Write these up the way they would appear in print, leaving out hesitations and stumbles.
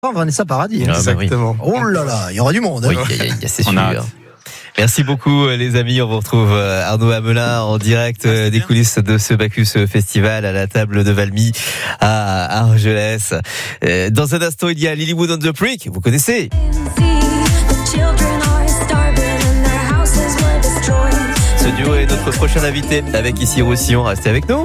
Vanessa Paradis. Exactement. Oui. Oh là là, il y aura du monde. Oui, c'est sûr. Merci beaucoup les amis, on vous retrouve Arnaud Hamelin en direct des coulisses de ce Bacchus Festival à la table de Valmy à Argelès. Dans un instant, il y a Lilywood and the Prick, vous connaissez. Ce duo est notre prochain invité avec Ici Roussillon, restez avec nous.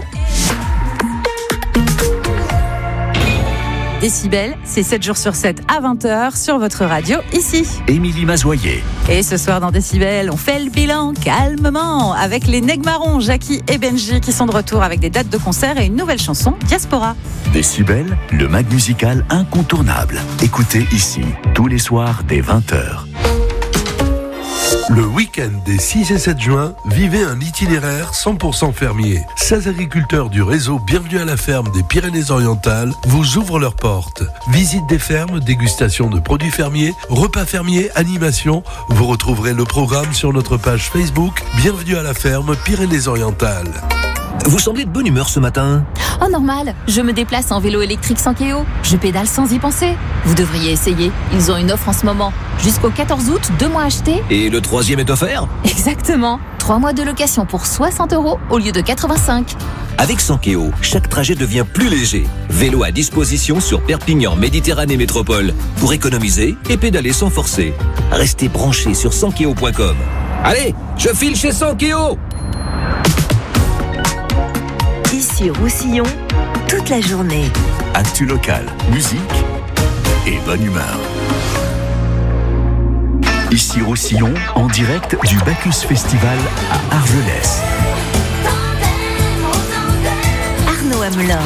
Décibel, c'est 7 jours sur 7 à 20h sur votre radio, ici. Émilie Mazoyer. Et ce soir dans Décibel, on fait le bilan calmement avec les Negmarons, Jackie et Benji qui sont de retour avec des dates de concert et une nouvelle chanson, Diaspora. Décibel, le mag musical incontournable. Écoutez ici, tous les soirs dès 20h. Le week-end des 6 et 7 juin, vivez un itinéraire 100% fermier. 16 agriculteurs du réseau Bienvenue à la ferme des Pyrénées-Orientales vous ouvrent leurs portes. Visite des fermes, dégustation de produits fermiers, repas fermiers, animation. Vous retrouverez le programme sur notre page Facebook Bienvenue à la ferme Pyrénées-Orientales. Vous semblez de bonne humeur ce matin. Oh normal, je me déplace en vélo électrique Sankeo. Je pédale sans y penser. Vous devriez essayer, ils ont une offre en ce moment. Jusqu'au 14 août, 2 mois achetés. Et le 3e est offert ? Exactement, 3 mois de location pour 60 € au lieu de 85. Avec Sankeo, chaque trajet devient plus léger. Vélo à disposition sur Perpignan Méditerranée Métropole pour économiser et pédaler sans forcer. Restez branchés sur sankeo.com. Allez, je file chez Sankeo. Ici Roussillon, toute la journée. Actu local, musique et bonne humeur. Ici Roussillon, en direct du Bacchus Festival à Argelès. Arnaud Hamelin.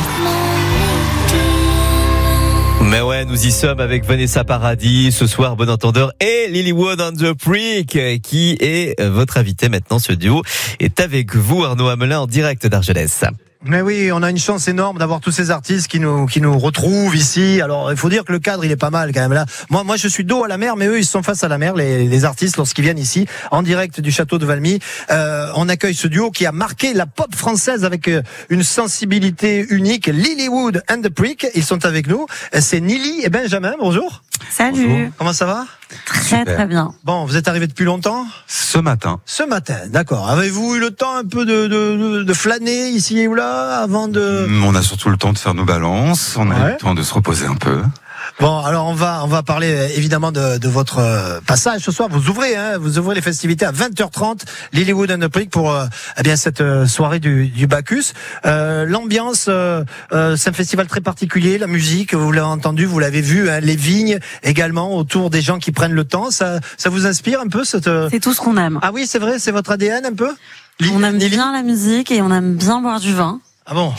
Mais ouais, nous y sommes avec Vanessa Paradis ce soir, bon entendeur, et Lilywood and the Prick, qui est votre invité maintenant. Ce duo est avec vous, Arnaud Hamelin, en direct d'Argelès. Mais oui, on a une chance énorme d'avoir tous ces artistes qui nous retrouvent ici. Alors, il faut dire que le cadre, il est pas mal quand même là. Moi, je suis dos à la mer, mais eux, ils sont face à la mer, les artistes, lorsqu'ils viennent ici, en direct du château de Valmy. On accueille ce duo qui a marqué la pop française avec une sensibilité unique. Lilywood and the Prick, ils sont avec nous. C'est Nili et Benjamin, bonjour. Salut. Bonjour. Comment ça va? Très bien. Bon, vous êtes arrivés depuis longtemps? Ce matin, d'accord. Avez-vous eu le temps un peu de flâner ici et là avant de... on a surtout le temps de faire nos balances, on a eu le temps de se reposer un peu. Bon, alors on va parler évidemment de votre passage ce soir. Vous ouvrez les festivités à 20h30, Lilywood and the Prick pour cette soirée du Bacchus. L'ambiance, c'est un festival très particulier. La musique, vous l'avez entendu, vous l'avez vu, les vignes également autour des gens qui prennent le temps. Ça vous inspire un peu cette... C'est tout ce qu'on aime. Ah oui, c'est vrai, c'est votre ADN un peu. On aime bien la musique et on aime bien boire du vin. Ah bon?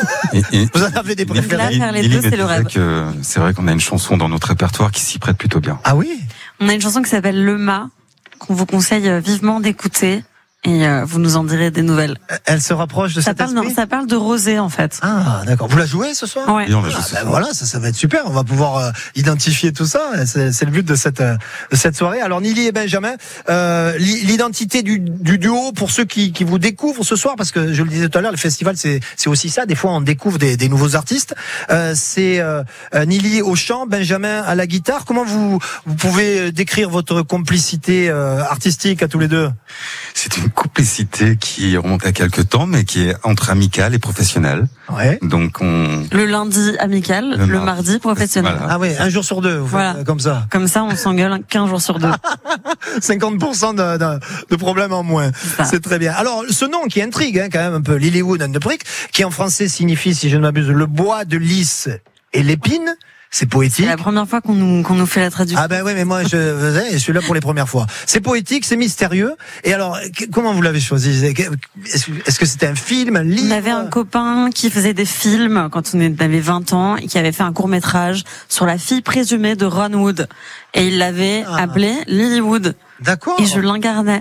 Vous en avez des préférés? Faire les deux, c'est le rêve. C'est vrai qu'on a une chanson dans notre répertoire qui s'y prête plutôt bien. Ah oui? On a une chanson qui s'appelle Le Mât, qu'on vous conseille vivement d'écouter. Et vous nous en direz des nouvelles. Elle se rapproche de cet esprit? Ça parle de rosé, en fait. Ah, d'accord. Vous la jouez ce soir? Ouais. Et on la joue ce soir. Voilà, ça va être super. On va pouvoir identifier tout ça. C'est le but de cette soirée. Alors, Nili et Benjamin, l'identité du duo pour ceux qui vous découvrent ce soir, parce que je le disais tout à l'heure, le festival, c'est aussi ça. Des fois, on découvre des nouveaux artistes. C'est Nili au chant, Benjamin à la guitare. Comment vous pouvez décrire votre complicité artistique à tous les deux? C'est une complicité qui remonte à quelques temps, mais qui est entre amicale et professionnelle. Ouais. Donc le lundi amical, le mardi professionnel. Voilà. Ah oui, un jour sur deux, vous faites comme ça. Comme ça, on s'engueule 15 jours sur 2. 50% de problèmes en moins. C'est très bien. Alors, ce nom qui intrigue quand même un peu, Lilywood and the Prick, qui en français signifie, si je ne m'abuse, le bois de lys et l'épine. C'est poétique. C'est la première fois qu'on nous fait la traduction. Ah ben oui, mais moi je suis là pour les premières fois. C'est poétique, c'est mystérieux. Et alors, comment vous l'avez choisi? Est-ce que c'était un film, un livre? On avait un copain qui faisait des films quand on avait 20 ans et qui avait fait un court-métrage sur la fille présumée de Ron Wood. Et il l'avait appelé Lilywood. D'accord. Et je l'incarnais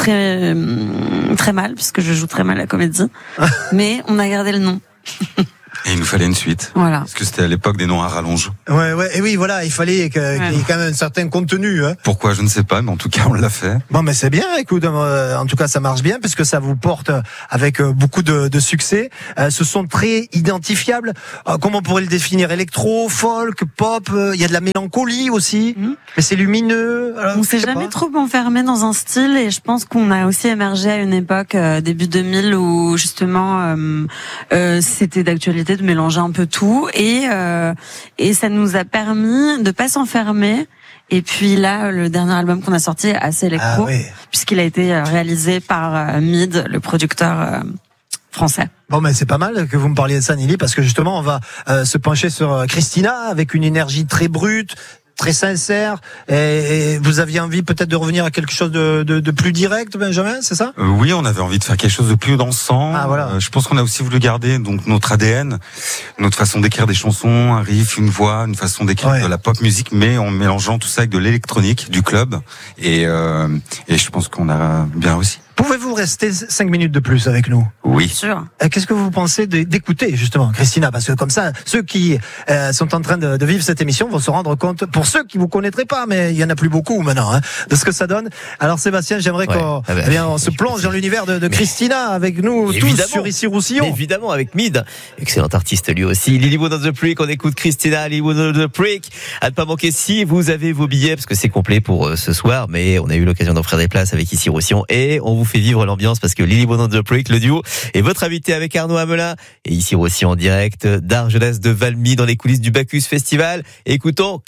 très mal, puisque je joue très mal la comédie. Mais on a gardé le nom. Et il nous fallait une suite. Voilà. Parce que c'était à l'époque des noms à rallonge. Ouais, et oui, voilà, il fallait qu'il y ait quand même un certain contenu. Hein. Pourquoi, je ne sais pas, mais en tout cas, on l'a fait. Bon, mais c'est bien, écoute, en tout cas, ça marche bien, puisque ça vous porte avec beaucoup de succès. Ce sont très identifiables. Comment on pourrait le définir? Électro, folk, pop, il y a de la mélancolie aussi, mais c'est lumineux. On s'est jamais trop enfermé dans un style, et je pense qu'on a aussi émergé à une époque, début 2000, où justement, c'était d'actualité de mélanger un peu tout, et ça nous a permis de pas s'enfermer. Et puis là, le dernier album qu'on a sorti est assez électro, puisqu'il a été réalisé par Mid, le producteur français. Bon, mais c'est pas mal que vous me parliez de ça, Nili, parce que justement, on va se pencher sur Christina avec une énergie très brute, très sincère, et vous aviez envie peut-être de revenir à quelque chose de plus direct, Benjamin, c'est ça? Oui, on avait envie de faire quelque chose de plus dansant. Voilà. Je pense qu'on a aussi voulu garder donc notre ADN, notre façon d'écrire des chansons, un riff, une voix, une façon d'écrire de la pop musique, mais en mélangeant tout ça avec de l'électronique, du club, et je pense qu'on a bien réussi. Pouvez-vous rester 5 minutes de plus avec nous? Oui. Sûr. Qu'est-ce que vous pensez d'écouter justement, Christina? Parce que comme ça, ceux qui sont en train de vivre cette émission vont se rendre compte, pour ceux qui vous connaîtraient pas, mais il y en a plus beaucoup maintenant, de ce que ça donne. Alors Sébastien, j'aimerais qu'on se plonge dans l'univers de Christina avec nous tous sur Ici Roussillon. Évidemment, avec Mid, excellent artiste lui aussi. Lilywood on the Prick, on écoute Christina, Lilywood on the Prick. À ne pas manquer si vous avez vos billets, parce que c'est complet pour ce soir, mais on a eu l'occasion d'offrir des places avec Ici Roussillon, et on vous fait vivre l'ambiance, parce que Lilywood on the Prick, le duo, est votre invité avec Arnaud Amelin, et Ici Roussillon en direct d'Argelès de Valmy dans les coulisses du Bacchus Festival. Écoutons